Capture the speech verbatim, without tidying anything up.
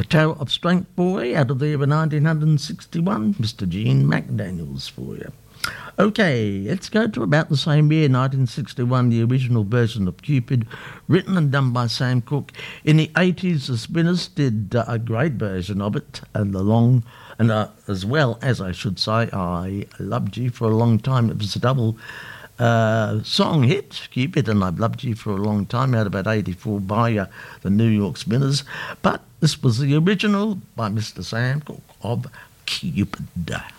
Tower of Strength Boy out of there in nineteen sixty-one, Mister Gene McDaniels for you. Okay, let's go to about the same year, nineteen sixty-one, the original version of Cupid, written and done by Sam Cooke. In the eighties, the Spinners did uh, a great version of it, and the long, and uh, as well as I should say, I Loved You for a Long Time. It was a double uh, song hit, Cupid and I've Loved You for a Long Time, out about eighty-four by uh, the New York Spinners. But this was the original by Mister Sam Cooke of Cupid.